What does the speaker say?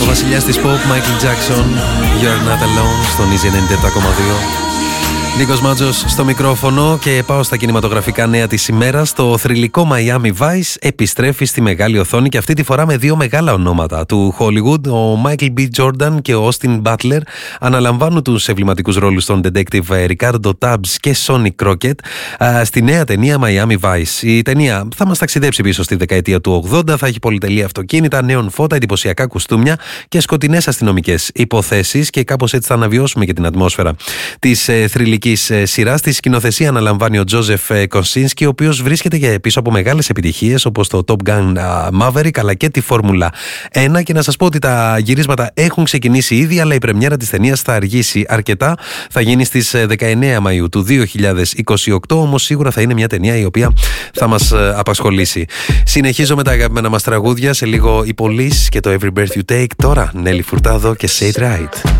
βασιλιάς της pop, Michael Jackson, You're Not Alone, στον Easy 97,2. Νίκος Μάτζος στο μικρόφωνο και πάω στα κινηματογραφικά νέα της ημέρας. Το θρυλικό Miami Vice επιστρέφει στη μεγάλη οθόνη και αυτή τη φορά με δύο μεγάλα ονόματα του Hollywood. Ο Michael B. Jordan και ο Austin Butler αναλαμβάνουν τους εμβληματικούς ρόλους των detective Ricardo Tubbs και Sonny Crockett στη νέα ταινία Miami Vice. Η ταινία θα μας ταξιδέψει πίσω στη δεκαετία του 80, θα έχει πολυτελή αυτοκίνητα, νέων φώτα, εντυπωσιακά κουστούμια και σκοτεινές αστυνομικές υποθέσεις και κάπως έτσι θα αναβιώσουμε και την ατμόσφαιρα της θρυλικής σειράς. Τη σκηνοθεσία αναλαμβάνει ο Τζόζεφ Κονσίνσκι, ο οποίος βρίσκεται πίσω από μεγάλες επιτυχίες όπως το Top Gun Maverick αλλά και τη Φόρμουλα 1. Και να σας πω ότι τα γυρίσματα έχουν ξεκινήσει ήδη, αλλά η πρεμιέρα της ταινίας θα αργήσει αρκετά. Θα γίνει στις 19 Μαΐου του 2028, όμως σίγουρα θα είναι μια ταινία η οποία θα μας απασχολήσει. Συνεχίζω με τα αγαπημένα μας τραγούδια. Σε λίγο η Police και το Every Breath You Take. Τώρα Νέλη Φουρτάδο και Say It Right.